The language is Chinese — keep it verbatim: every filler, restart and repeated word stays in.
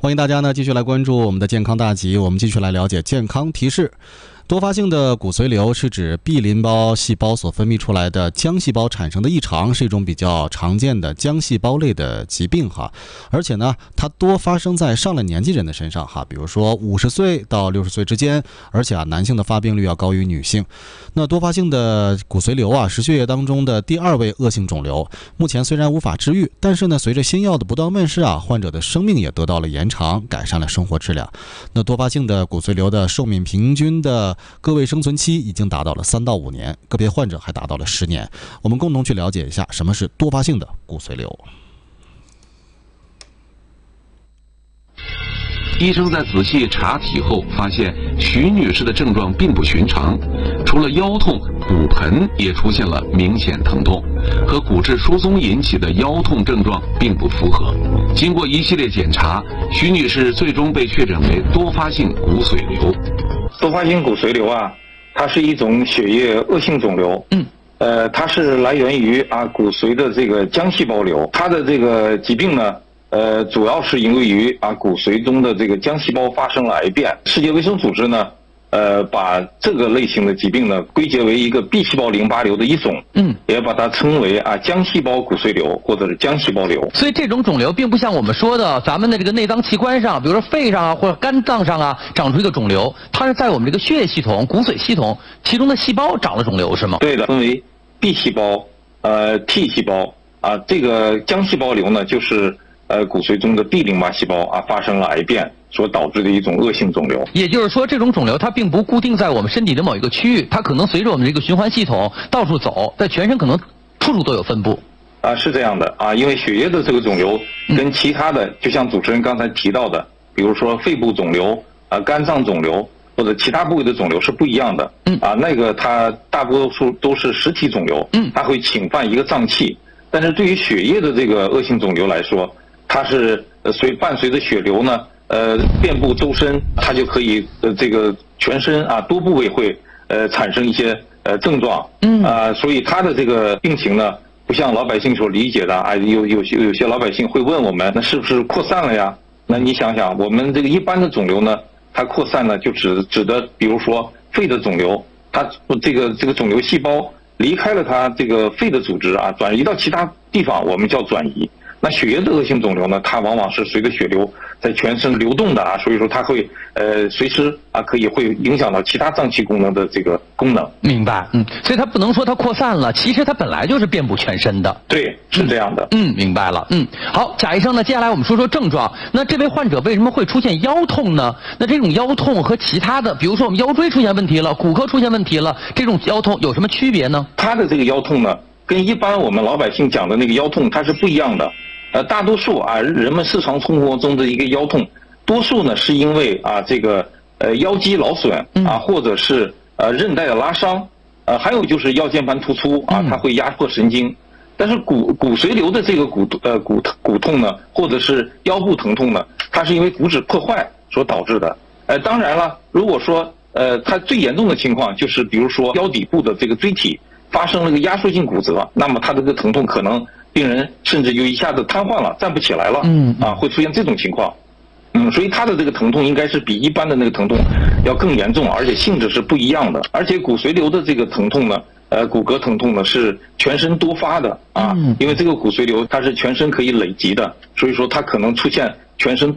欢迎大家呢继续来关注我们的健康大集，我们继续来了解健康提示。多发性的骨髓瘤是指 B 淋巴细胞所分泌出来的浆细胞产生的异常，是一种比较常见的浆细胞类的疾病哈。而且呢，它多发生在上了年纪人的身上哈，比如说五十岁到六十岁之间，而且啊，男性的发病率要高于女性。那多发性的骨髓瘤啊，是血液当中的第二位恶性肿瘤，目前虽然无法治愈，但是呢，随着新药的不断问世啊，患者的生命也得到了延长，改善了生活质量。那多发性的骨髓瘤的寿命平均的个位生存期已经达到了三到五年，个别患者还达到了十年。我们共同去了解一下什么是多发性的骨髓瘤。 医生在仔细查体后发现，徐女士的症状并不寻常，除了腰痛，骨盆也出现了明显疼痛，和骨质疏松引起的腰痛症状并不符合。经过一系列检查，徐女士最终被确诊为多发性骨髓瘤。 多发性骨髓瘤啊，它是一种血液恶性肿瘤。嗯，呃，它是来源于啊骨髓的这个浆细胞瘤。它的这个疾病呢，呃，主要是因为于啊骨髓中的这个浆细胞发生了癌变。世界卫生组织呢，呃，把这个类型的疾病呢归结为一个 B 细胞淋巴瘤的一种。嗯，也把它称为啊浆细胞骨髓瘤或者是浆细胞瘤。 所以这种肿瘤并不像我们说的咱们的这个内脏器官上，比如说肺上啊或者肝脏上啊长出一个肿瘤，它是在我们这个血液系统、骨髓系统其中的细胞长了肿瘤是吗？ 对的，分为 B 细胞、呃 T 细胞啊，这个浆细胞瘤呢就是呃骨髓中的 B 淋巴细胞啊发生了癌变所导致的一种恶性肿瘤。 也就是说，这种肿瘤它并不固定在我们身体的某一个区域，它可能随着我们这个循环系统到处走，在全身可能处处都有分布。 啊，是这样的啊，因为血液的这个肿瘤跟其他的，嗯、就像主持人刚才提到的，比如说肺部肿瘤啊、肝脏肿瘤或者其他部位的肿瘤是不一样的。嗯啊，那个它大多数都是实体肿瘤，嗯，它会侵犯一个脏器，但是对于血液的这个恶性肿瘤来说，它是呃随伴随着血流呢。呃，遍布周身，它就可以呃这个全身啊多部位会呃产生一些呃症状，嗯啊、呃，所以它的这个病情呢，不像老百姓所理解的啊，有有些有些老百姓会问我们，那是不是扩散了呀？那你想想，我们这个一般的肿瘤呢，它扩散呢就指指的，比如说肺的肿瘤，它这个这个肿瘤细胞离开了它这个肺的组织啊，转移到其他地方，我们叫转移。那血液的恶性肿瘤呢，它往往是随着血流在全身流动的啊，所以说它会呃随时啊可以会影响到其他脏器功能的这个功能。 明白，嗯，所以它不能说它扩散了，其实它本来就是遍布全身的。 对，是这样的。 嗯，明白了。嗯，好，贾医生呢，接下来我们说说症状。那这位患者为什么会出现腰痛呢？那这种腰痛和其他的，比如说我们腰椎出现问题了，骨科出现问题了，这种腰痛有什么区别呢？ 他的这个腰痛呢，跟一般我们老百姓讲的那个腰痛它是不一样的。呃，大多数啊，人们日常生活中的一个腰痛，多数呢是因为啊这个呃腰肌劳损啊，或者是呃韧带的拉伤，呃还有就是腰间盘突出啊，它会压迫神经。但是骨骨髓瘤的这个骨呃骨骨痛呢，或者是腰部疼痛呢，它是因为骨质破坏所导致的。呃，当然了，如果说呃它最严重的情况就是，比如说腰底部的这个椎体发生了个压缩性骨折，那么它这个疼痛可能。病人甚至就一下子瘫痪了，站不起来了，嗯啊，会出现这种情况，嗯，所以他的这个疼痛应该是比一般的那个疼痛要更严重，而且性质是不一样的。而且骨髓瘤的这个疼痛呢，呃，骨骼疼痛呢是全身多发的啊，因为这个骨髓瘤它是全身可以累积的，所以说它可能出现全身。